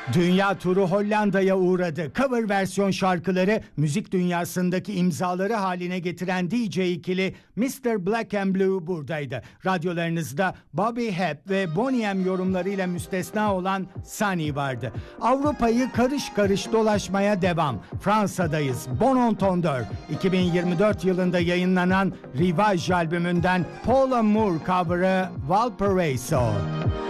Dünya turu Hollanda'ya uğradı. Cover versiyon şarkıları müzik dünyasındaki imzaları haline getiren DJ ikili Mr. Black and Blue buradaydı. Radyolarınızda Bobby Hebb ve Boney M yorumlarıyla müstesna olan Sunny vardı. Avrupa'yı karış karış dolaşmaya devam. Fransa'dayız. Bon Entendeur 2024 yılında yayınlanan Rivage albümünden Paul Amour cover'ı Valparaiso.